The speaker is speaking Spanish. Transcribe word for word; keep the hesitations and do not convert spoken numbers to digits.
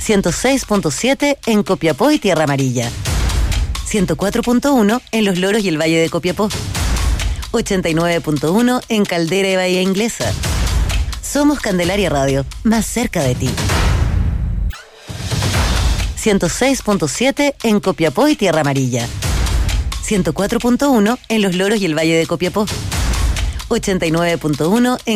ciento seis punto siete en Copiapó y Tierra Amarilla. ciento cuatro punto uno en Los Loros y el Valle de Copiapó. ochenta y nueve punto uno en Caldera y Bahía Inglesa. Somos Candelaria Radio, más cerca de ti. ciento seis punto siete en Copiapó y Tierra Amarilla. ciento cuatro punto uno en Los Loros y el Valle de Copiapó. ochenta y nueve punto uno en